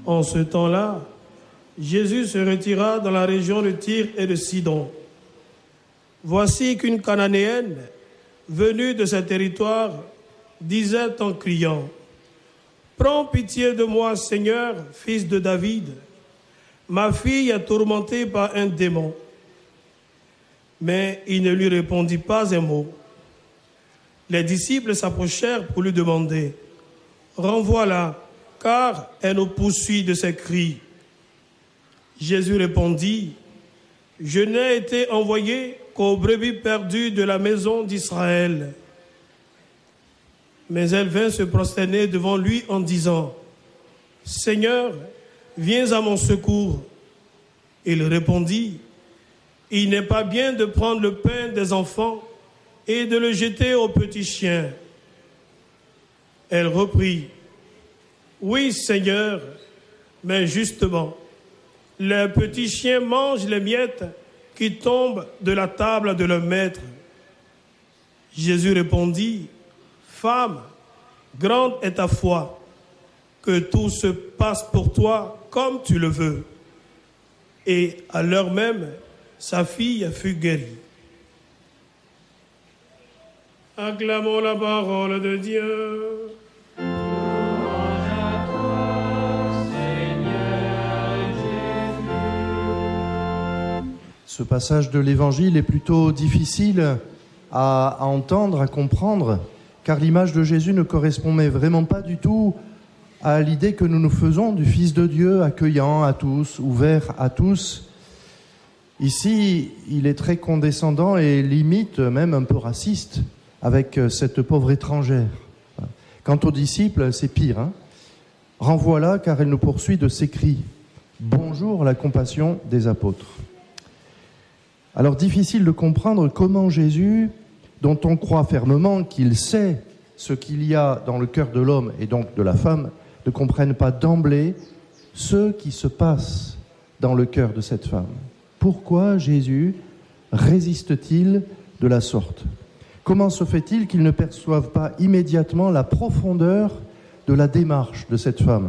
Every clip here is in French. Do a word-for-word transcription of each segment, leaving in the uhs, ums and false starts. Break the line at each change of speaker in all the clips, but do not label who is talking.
En ce temps-là, Jésus se retira dans la région de Tyr et de Sidon. Voici qu'une Cananéenne, venue de ce territoire, disait en criant : « Prends pitié de moi, Seigneur, fils de David. Ma fille est tourmentée par un démon. » Mais il ne lui répondit pas un mot. Les disciples s'approchèrent pour lui demander : « Renvoie-la, car elle nous poursuit de ses cris. » Jésus répondit : « Je n'ai été envoyé qu'aux brebis perdues de la maison d'Israël. » Mais elle vint se prosterner devant lui en disant : « Seigneur, viens à mon secours. » Il répondit : « Il n'est pas bien de prendre le pain des enfants et de le jeter aux petits chiens. » Elle reprit : « Oui, Seigneur, mais justement, les petits chiens mangent les miettes qui tombent de la table de leur maître. » Jésus répondit : « Femme, grande est ta foi, que tout se passe pour toi comme tu le veux. » Et à l'heure même, sa fille fut guérie. Acclamons la parole de Dieu.
Ce passage de l'Évangile est plutôt difficile à, à entendre, à comprendre, car l'image de Jésus ne correspond mais vraiment pas du tout à l'idée que nous nous faisons du Fils de Dieu, accueillant à tous, ouvert à tous. Ici, il est très condescendant et limite même un peu raciste avec cette pauvre étrangère. Quant aux disciples, c'est pire. Hein ? Renvoie-la, car elle nous poursuit de ses cris. Bonjour la compassion des apôtres. Alors, difficile de comprendre comment Jésus, dont on croit fermement qu'il sait ce qu'il y a dans le cœur de l'homme et donc de la femme, ne comprenne pas d'emblée ce qui se passe dans le cœur de cette femme. Pourquoi Jésus résiste-t-il de la sorte ? Comment se fait-il qu'il ne perçoive pas immédiatement la profondeur de la démarche de cette femme ?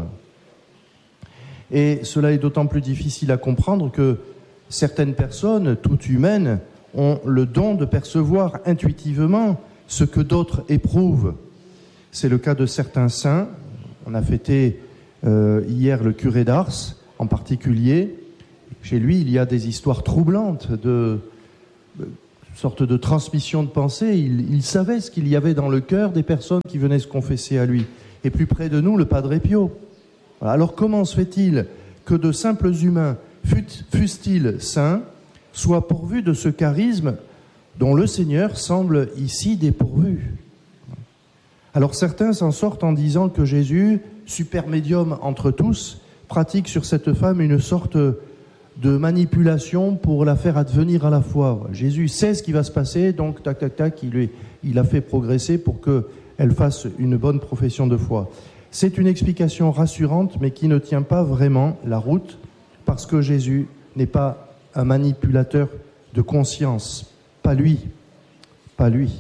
Et cela est d'autant plus difficile à comprendre que certaines personnes, toutes humaines, ont le don de percevoir intuitivement ce que d'autres éprouvent. C'est le cas de certains saints. On a fêté euh, hier le curé d'Ars, en particulier. Chez lui, il y a des histoires troublantes de, de sorte de transmission de pensée. Il, il savait ce qu'il y avait dans le cœur des personnes qui venaient se confesser à lui. Et plus près de nous, le Padre Pio. Voilà. Alors comment se fait-il que de simples humains, fussent-ils saints, soient pourvus de ce charisme dont le Seigneur semble ici dépourvu ? Alors certains s'en sortent en disant que Jésus, super médium entre tous, pratique sur cette femme une sorte de manipulation pour la faire advenir à la foi. Jésus sait ce qui va se passer, donc tac tac tac, il, lui, il a fait progresser pour qu'elle fasse une bonne profession de foi. C'est une explication rassurante, mais qui ne tient pas vraiment la route, parce que Jésus n'est pas un manipulateur de conscience. Pas lui. Pas lui.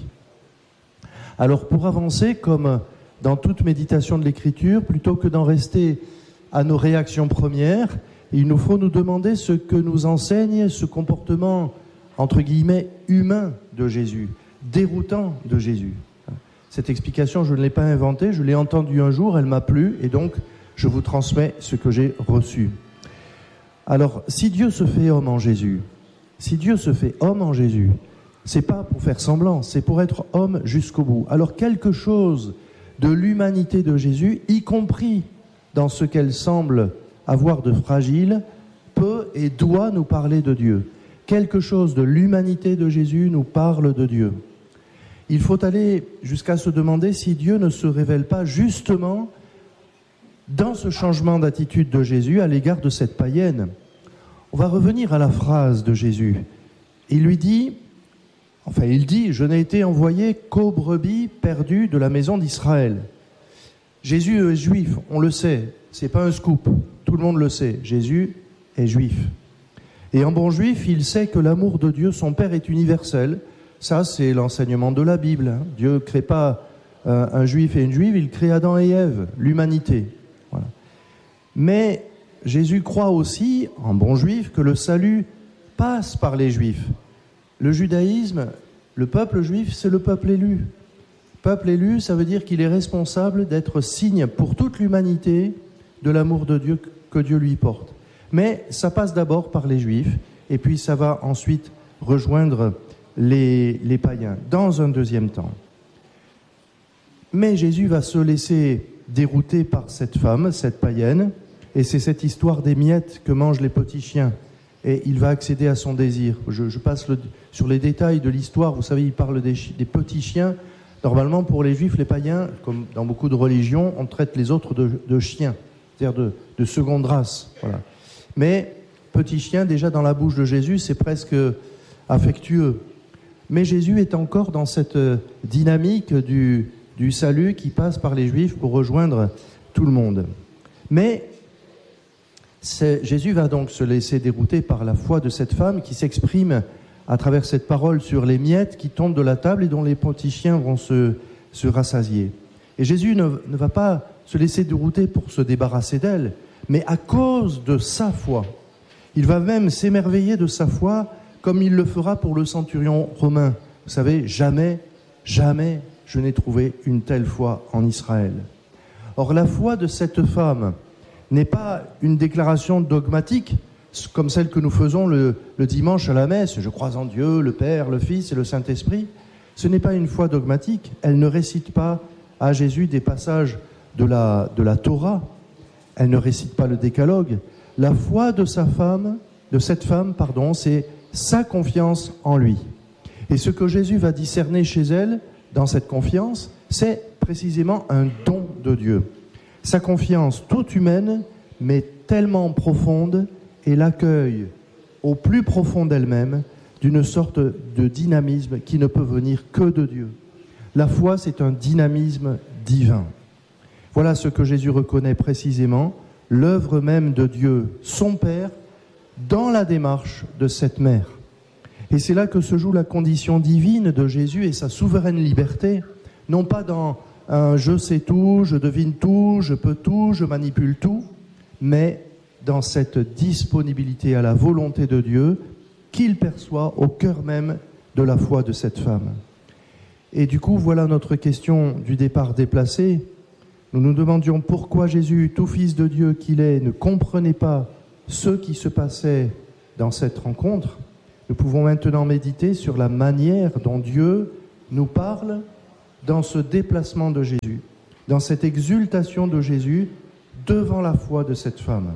Alors pour avancer, comme dans toute méditation de l'Écriture, plutôt que d'en rester à nos réactions premières, il nous faut nous demander ce que nous enseigne ce comportement, entre guillemets, humain de Jésus, déroutant de Jésus. Cette explication, je ne l'ai pas inventée, je l'ai entendue un jour, elle m'a plu, et donc je vous transmets ce que j'ai reçu. Alors, si Dieu se fait homme en Jésus, si Dieu se fait homme en Jésus, c'est pas pour faire semblant, c'est pour être homme jusqu'au bout. Alors, quelque chose de l'humanité de Jésus, y compris dans ce qu'elle semble avoir de fragile, peut et doit nous parler de Dieu. Quelque chose de l'humanité de Jésus nous parle de Dieu. Il faut aller jusqu'à se demander si Dieu ne se révèle pas justement dans ce changement d'attitude de Jésus à l'égard de cette païenne. On va revenir à la phrase de Jésus. Il lui dit, enfin il dit, « Je n'ai été envoyé qu'aux brebis perdues de la maison d'Israël ». Jésus est juif, on le sait, c'est pas un scoop, tout le monde le sait, Jésus est juif. Et en bon juif, il sait que l'amour de Dieu, son Père, est universel. Ça, c'est l'enseignement de la Bible. Hein. Dieu ne crée pas euh, un juif et une juive, il crée Adam et Ève, l'humanité. Voilà. Mais Jésus croit aussi, en bon juif, que le salut passe par les juifs. Le judaïsme, le peuple juif, c'est le peuple élu. Peuple élu, ça veut dire qu'il est responsable d'être signe pour toute l'humanité de l'amour de Dieu que Dieu lui porte. Mais ça passe d'abord par les juifs, et puis ça va ensuite rejoindre les, les païens, dans un deuxième temps. Mais Jésus va se laisser dérouter par cette femme, cette païenne, et c'est cette histoire des miettes que mangent les petits chiens. Et il va accéder à son désir. Je, je passe le, sur les détails de l'histoire. Vous savez, il parle des, des petits chiens. Normalement, pour les juifs, les païens, comme dans beaucoup de religions, on traite les autres de, de chiens, c'est-à-dire de, de seconde race. Voilà. Mais petit chien, déjà dans la bouche de Jésus, c'est presque affectueux. Mais Jésus est encore dans cette dynamique du, du salut qui passe par les juifs pour rejoindre tout le monde. Mais c'est, Jésus va donc se laisser dérouter par la foi de cette femme qui s'exprime à travers cette parole sur les miettes qui tombent de la table et dont les petits chiens vont se, se rassasier. Et Jésus ne, ne va pas se laisser dérouter pour se débarrasser d'elle, mais à cause de sa foi. Il va même s'émerveiller de sa foi comme il le fera pour le centurion romain. Vous savez, jamais, jamais je n'ai trouvé une telle foi en Israël. Or, la foi de cette femme n'est pas une déclaration dogmatique, comme celle que nous faisons le, le dimanche à la messe. Je crois en Dieu, le Père, le Fils et le Saint-Esprit. Ce n'est pas une foi dogmatique. Elle ne récite pas à Jésus des passages de la, de la Torah. Elle ne récite pas le décalogue. La foi de sa femme, de cette femme, pardon, c'est sa confiance en lui. Et ce que Jésus va discerner chez elle, dans cette confiance, c'est précisément un don de Dieu. Sa confiance toute humaine, mais tellement profonde, et l'accueil au plus profond d'elle-même d'une sorte de dynamisme qui ne peut venir que de Dieu. La foi, c'est un dynamisme divin. Voilà ce que Jésus reconnaît précisément, l'œuvre même de Dieu, son Père, dans la démarche de cette mère. Et c'est là que se joue la condition divine de Jésus et sa souveraine liberté, non pas dans un « je sais tout, je devine tout, je peux tout, je manipule tout », mais dans cette disponibilité à la volonté de Dieu qu'il perçoit au cœur même de la foi de cette femme. Et du coup, voilà notre question du départ déplacée. Nous nous demandions pourquoi Jésus, tout fils de Dieu qu'il est, ne comprenait pas ce qui se passait dans cette rencontre. Nous pouvons maintenant méditer sur la manière dont Dieu nous parle dans ce déplacement de Jésus, dans cette exultation de Jésus devant la foi de cette femme.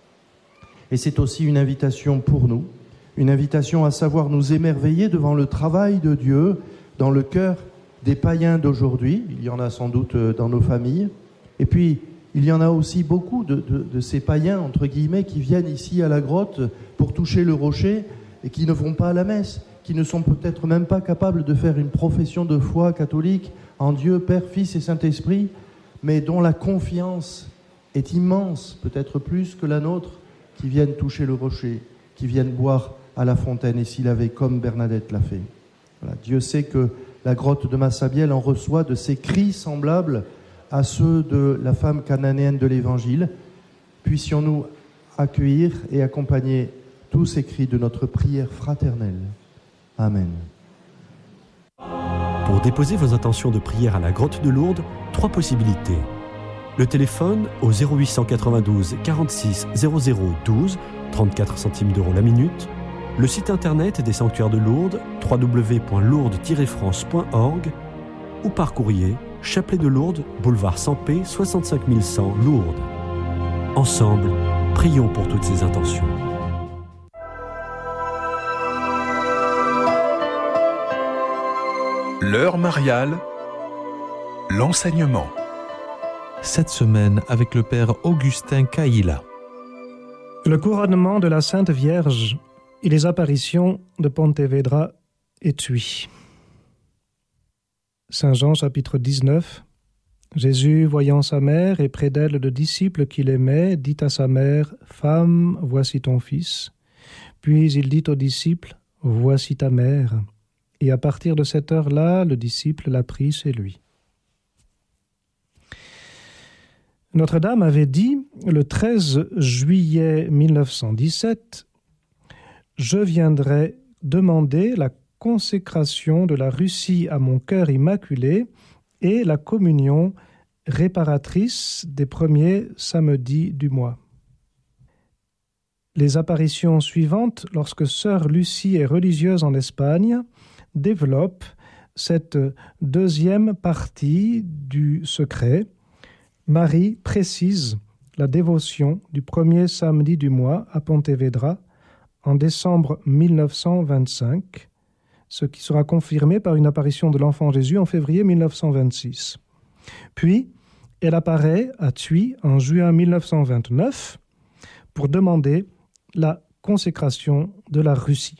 Et c'est aussi une invitation pour nous, une invitation à savoir nous émerveiller devant le travail de Dieu dans le cœur des païens d'aujourd'hui. Il y en a sans doute dans nos familles. Et puis, il y en a aussi beaucoup de, de, de ces païens, entre guillemets, qui viennent ici à la grotte pour toucher le rocher et qui ne vont pas à la messe, qui ne sont peut-être même pas capables de faire une profession de foi catholique en Dieu, Père, Fils et Saint-Esprit, mais dont la confiance est immense, peut-être plus que la nôtre, qui viennent toucher le rocher, qui viennent boire à la fontaine, et s'il avait comme Bernadette l'a fait. Voilà. Dieu sait que la grotte de Massabielle en reçoit de ces cris semblables à ceux de la femme cananéenne de l'Évangile. Puissions-nous accueillir et accompagner tous ces cris de notre prière fraternelle. Amen.
Pour déposer vos intentions de prière à la grotte de Lourdes, trois possibilités. Le téléphone au zéro huit cent quatre-vingt-douze quarante-six zéro zéro douze, trente-quatre centimes d'euros la minute. Le site internet des sanctuaires de Lourdes, w w w point lourdes tiret france point org, ou par courrier, Chapelet de Lourdes, boulevard Sampé, soixante-cinq mille cent, Lourdes. Ensemble, prions pour toutes ces intentions.
L'heure mariale, l'enseignement.
Cette semaine avec le père Augustin Caïla.
Le couronnement de la Sainte Vierge et les apparitions de Pontevedra et Tui. Saint Jean chapitre dix-neuf. Jésus, voyant sa mère et près d'elle le disciple qu'il aimait, dit à sa mère, « Femme, voici ton fils. » Puis il dit au disciple, « Voici ta mère. » Et à partir de cette heure-là, le disciple l'a pris chez lui. Notre-Dame avait dit le treize juillet mille neuf cent dix-sept « Je viendrai demander la consécration de la Russie à mon cœur immaculé et la communion réparatrice des premiers samedis du mois. » Les apparitions suivantes, lorsque sœur Lucie est religieuse en Espagne, développent cette deuxième partie du secret. Marie précise la dévotion du premier samedi du mois à Pontevedra en décembre mille neuf cent vingt-cinq, ce qui sera confirmé par une apparition de l'enfant Jésus en février mille neuf cent vingt-six. Puis, elle apparaît à Thuy en juin mille neuf cent vingt-neuf pour demander la consécration de la Russie.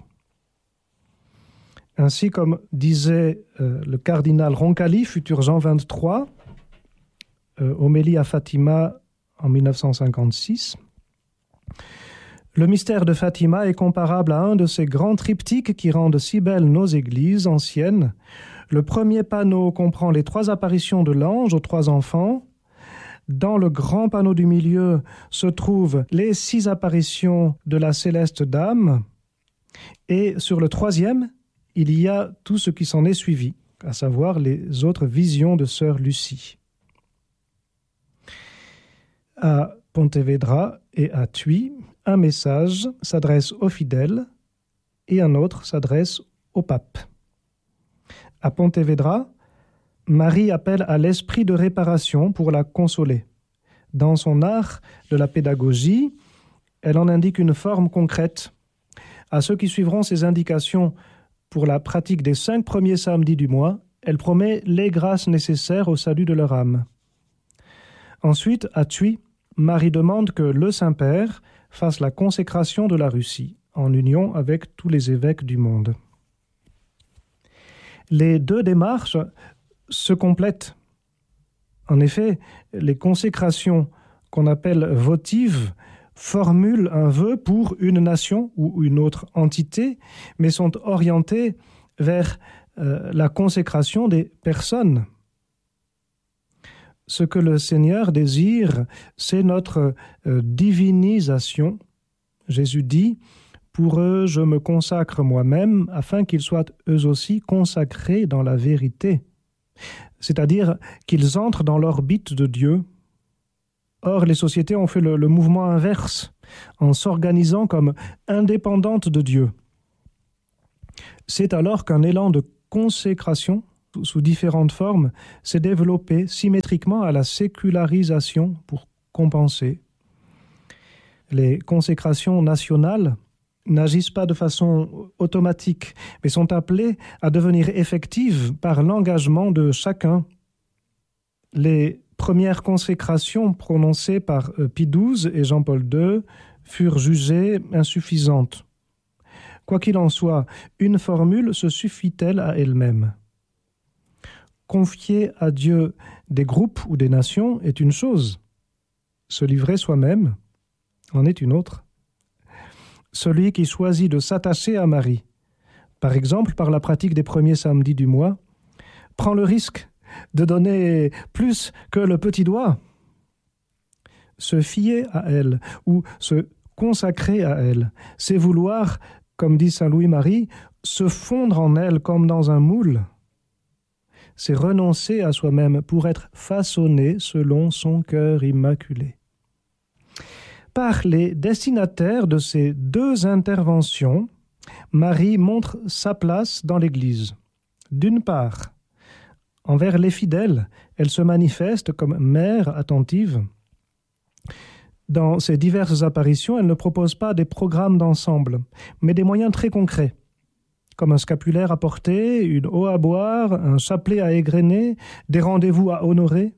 Ainsi, comme disait euh, le cardinal Roncalli, futur Jean vingt-trois, euh, homélie à Fatima en mille neuf cent cinquante-six, le mystère de Fatima est comparable à un de ces grands triptyques qui rendent si belles nos églises anciennes. Le premier panneau comprend les trois apparitions de l'ange aux trois enfants. Dans le grand panneau du milieu se trouvent les six apparitions de la céleste dame. Et sur le troisième, il y a tout ce qui s'en est suivi, à savoir les autres visions de sœur Lucie. À Pontevedra et à Thuy, un message s'adresse aux fidèles et un autre s'adresse au pape. À Pontevedra, Marie appelle à l'esprit de réparation pour la consoler. Dans son art de la pédagogie, elle en indique une forme concrète. À ceux qui suivront ces indications pour la pratique des cinq premiers samedis du mois, elle promet les grâces nécessaires au salut de leur âme. Ensuite, à Thuy, Marie demande que le Saint-Père fasse la consécration de la Russie, en union avec tous les évêques du monde. Les deux démarches se complètent. En effet, les consécrations qu'on appelle votives formulent un vœu pour une nation ou une autre entité, mais sont orientées vers euh, la consécration des personnes. Ce que le Seigneur désire, c'est notre euh, divinisation. Jésus dit « Pour eux, je me consacre moi-même, afin qu'ils soient eux aussi consacrés dans la vérité. » C'est-à-dire qu'ils entrent dans l'orbite de Dieu. Or, les sociétés ont fait le, le mouvement inverse, en s'organisant comme indépendantes de Dieu. C'est alors qu'un élan de consécration, sous différentes formes, s'est développé symétriquement à la sécularisation pour compenser. Les consécrations nationales n'agissent pas de façon automatique, mais sont appelées à devenir effectives par l'engagement de chacun. Les premières consécrations prononcées par Pie douze et Jean-Paul deux furent jugées insuffisantes. Quoi qu'il en soit, une formule se suffit-elle à elle-même? Confier à Dieu des groupes ou des nations est une chose. Se livrer soi-même en est une autre. Celui qui choisit de s'attacher à Marie, par exemple par la pratique des premiers samedis du mois, prend le risque de donner plus que le petit doigt. Se fier à elle ou se consacrer à elle, c'est vouloir, comme dit saint Louis-Marie, se fondre en elle comme dans un moule. C'est renoncer à soi-même pour être façonné selon son cœur immaculé. Par les destinataires de ces deux interventions, Marie montre sa place dans l'Église. D'une part, envers les fidèles, elle se manifeste comme mère attentive. Dans ses diverses apparitions, elle ne propose pas des programmes d'ensemble, mais des moyens très concrets, comme un scapulaire à porter, une eau à boire, un chapelet à égrener, des rendez-vous à honorer.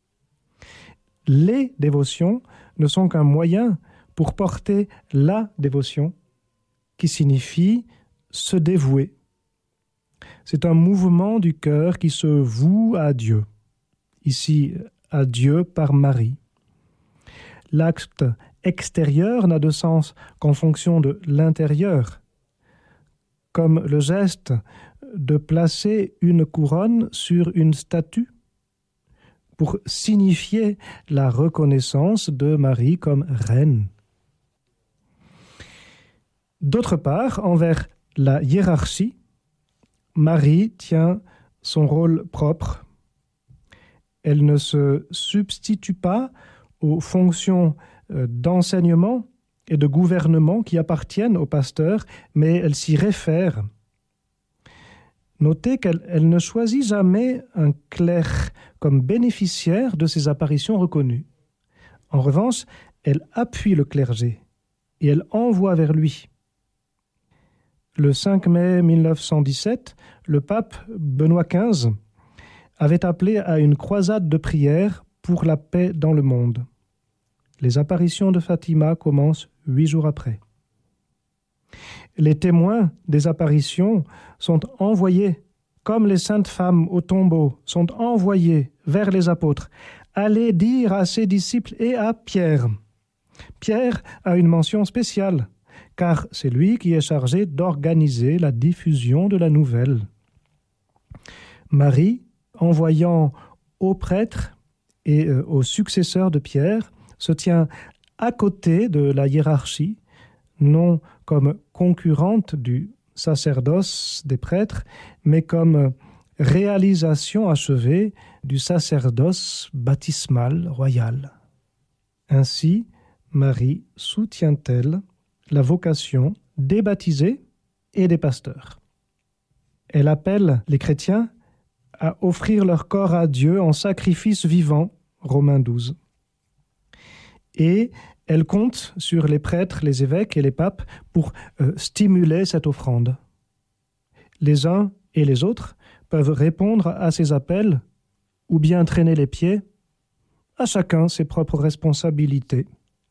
Les dévotions ne sont qu'un moyen pour porter la dévotion, qui signifie se dévouer. C'est un mouvement du cœur qui se voue à Dieu. Ici, à Dieu par Marie. L'acte extérieur n'a de sens qu'en fonction de l'intérieur, comme le geste de placer une couronne sur une statue. pour signifier la reconnaissance de Marie comme reine. D'autre part, envers la hiérarchie, Marie tient son rôle propre. Elle ne se substitue pas aux fonctions d'enseignement et de gouvernement qui appartiennent au pasteur, mais elle s'y réfère. Notez qu'elle elle ne choisit jamais un clerc comme bénéficiaire de ces apparitions reconnues. En revanche, elle appuie le clergé et elle envoie vers lui. Le cinq mai mille neuf cent dix-sept, le pape Benoît quinze avait appelé à une croisade de prière pour la paix dans le monde. Les apparitions de Fatima commencent huit jours après. Les témoins des apparitions sont envoyés, comme les saintes femmes au tombeau, sont envoyés vers les apôtres. Allez dire à ses disciples et à Pierre. Pierre a une mention spéciale, car c'est lui qui est chargé d'organiser la diffusion de la nouvelle. Marie, envoyant aux prêtres et euh, aux successeurs de Pierre, se tient à côté de la hiérarchie, non comme concurrente du sacerdoce des prêtres, mais comme réalisation achevée du sacerdoce baptismal royal. Ainsi, Marie soutient-elle la vocation des baptisés et des pasteurs. Elle appelle les chrétiens à offrir leur corps à Dieu en sacrifice vivant, Romains douze. Et elle compte sur les prêtres, les évêques et les papes pour euh, stimuler cette offrande. Les uns et les autres peuvent répondre à ces appels ou bien traîner les pieds, à chacun ses propres responsabilités.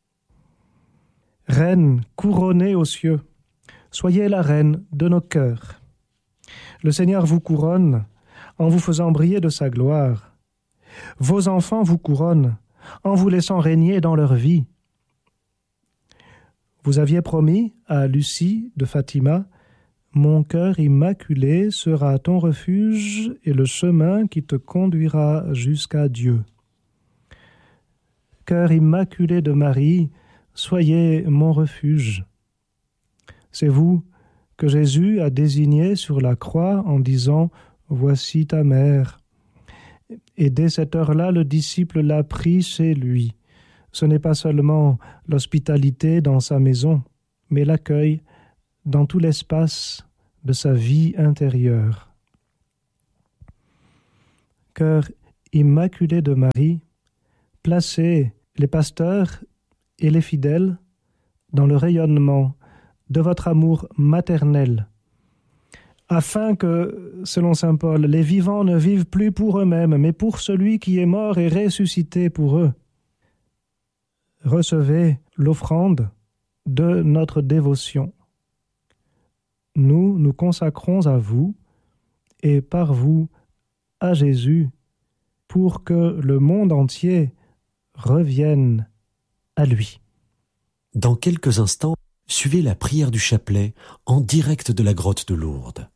Reine couronnée aux cieux, soyez la reine de nos cœurs. Le Seigneur vous couronne en vous faisant briller de sa gloire. Vos enfants vous couronnent en vous laissant régner dans leur vie. Vous aviez promis à Lucie de Fatima, « Mon cœur immaculé sera ton refuge et le chemin qui te conduira jusqu'à Dieu. » Cœur immaculé de Marie, soyez mon refuge. C'est vous que Jésus a désigné sur la croix en disant « Voici ta mère ». Et dès cette heure-là, le disciple l'a pris chez lui. Ce n'est pas seulement l'hospitalité dans sa maison, mais l'accueil dans tout l'espace de sa vie intérieure. Cœur immaculé de Marie, placez les pasteurs et les fidèles dans le rayonnement de votre amour maternel, afin que, selon saint Paul, les vivants ne vivent plus pour eux-mêmes, mais pour celui qui est mort et ressuscité pour eux. Recevez l'offrande de notre dévotion. Nous nous consacrons à vous et par vous à Jésus pour que le monde entier revienne à lui.
Dans quelques instants, suivez la prière du chapelet en direct de la grotte de Lourdes.